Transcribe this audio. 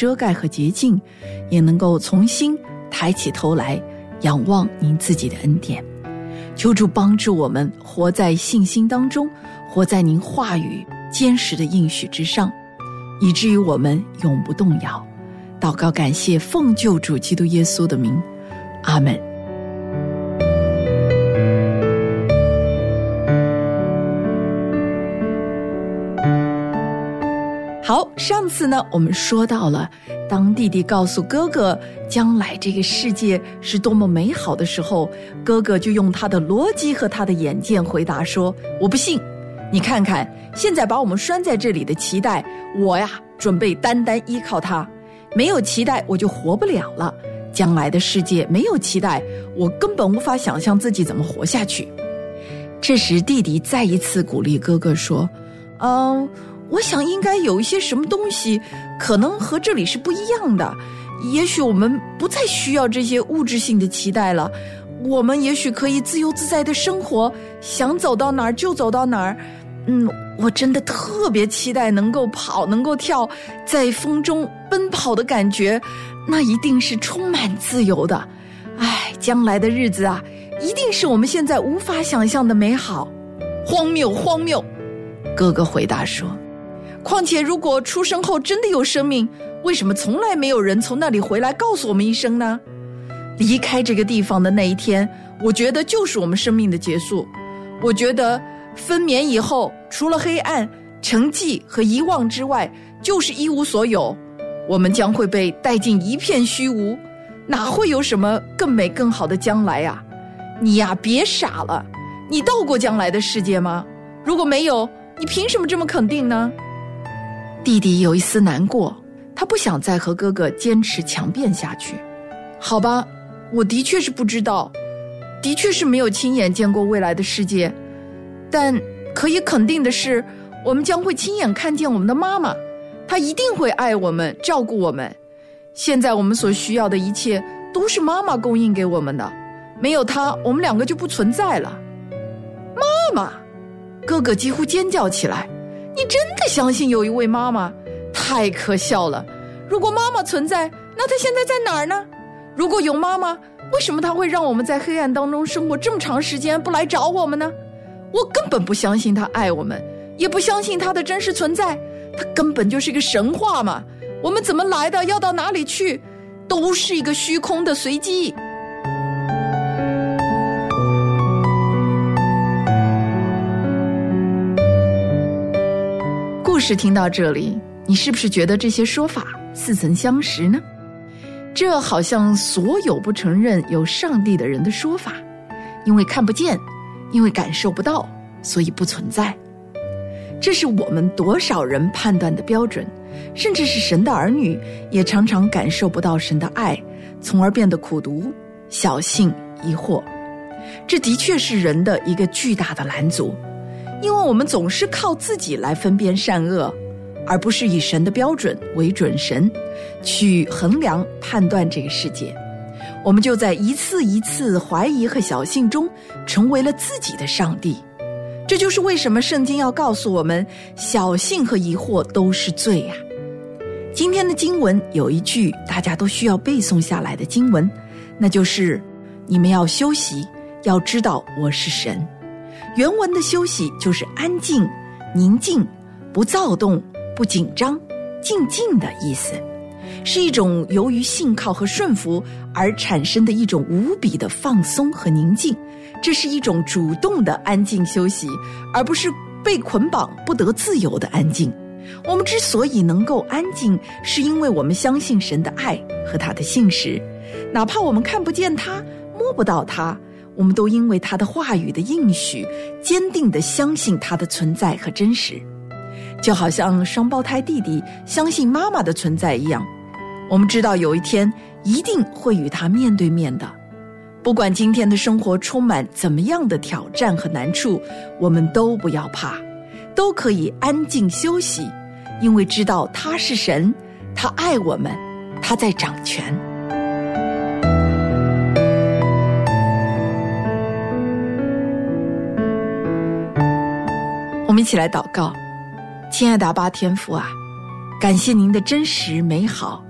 遮盖和洁净，也能够重新抬起头来仰望您自己的恩典。求主帮助我们活在信心当中，活在您话语坚实的应许之上，以至于我们永不动摇。祷告感谢，奉救主基督耶稣的名，阿们。好，上次呢，我们说到了当弟弟告诉哥哥将来这个世界是多么美好的时候，哥哥就用他的逻辑和他的眼见回答说，我不信，你看看现在把我们拴在这里的脐带，我呀准备单单依靠它，没有脐带我就活不了了，将来的世界没有脐带，我根本无法想象自己怎么活下去。这时弟弟再一次鼓励哥哥说，我想应该有一些什么东西可能和这里是不一样的，也许我们不再需要这些物质性的期待了，我们也许可以自由自在的生活，想走到哪儿就走到哪儿。我真的特别期待能够跑，能够跳，在风中奔跑的感觉，那一定是充满自由的。将来的日子啊，一定是我们现在无法想象的美好。荒谬，荒谬！哥哥回答说，况且如果出生后真的有生命，为什么从来没有人从那里回来告诉我们一声呢？离开这个地方的那一天，我觉得就是我们生命的结束。我觉得分娩以后，除了黑暗、沉寂和遗忘之外，就是一无所有。我们将会被带进一片虚无，哪会有什么更美更好的将来啊？你呀，别傻了，你到过将来的世界吗？如果没有，你凭什么这么肯定呢？弟弟有一丝难过，他不想再和哥哥坚持强辩下去。好吧，我的确是不知道，的确是没有亲眼见过未来的世界，但可以肯定的是，我们将会亲眼看见我们的妈妈，她一定会爱我们，照顾我们。现在我们所需要的一切都是妈妈供应给我们的，没有她，我们两个就不存在了。妈妈！哥哥几乎尖叫起来，你真的相信有一位妈妈？太可笑了！如果妈妈存在，那她现在在哪儿呢？如果有妈妈，为什么她会让我们在黑暗当中生活这么长时间不来找我们呢？我根本不相信她爱我们，也不相信她的真实存在，她根本就是一个神话嘛！我们怎么来的，要到哪里去，都是一个虚空的随机。故事听到这里，你是不是觉得这些说法似曾相识呢？这好像所有不承认有上帝的人的说法，因为看不见，因为感受不到，所以不存在。这是我们多少人判断的标准，甚至是神的儿女也常常感受不到神的爱，从而变得苦毒、小信、疑惑。这的确是人的一个巨大的拦阻，因为我们总是靠自己来分辨善恶，而不是以神的标准为准绳去衡量判断这个世界。我们就在一次一次怀疑和小信中成为了自己的上帝。这就是为什么圣经要告诉我们，小信和疑惑都是罪呀。今天的经文有一句大家都需要背诵下来的经文，那就是你们要休息，要知道我是神。原文的休息就是安静、宁静、不躁动、不紧张、静静的意思，是一种由于信靠和顺服而产生的一种无比的放松和宁静。这是一种主动的安静休息，而不是被捆绑不得自由的安静。我们之所以能够安静，是因为我们相信神的爱和他的信实，哪怕我们看不见他，摸不到他，我们都因为他的话语的应许，坚定地相信他的存在和真实。就好像双胞胎弟弟相信妈妈的存在一样，我们知道有一天一定会与他面对面的。不管今天的生活充满怎么样的挑战和难处，我们都不要怕，都可以安静休息，因为知道他是神，他爱我们，他在掌权。我们一起来祷告。亲爱的阿爸天父啊，感谢您的真实美好，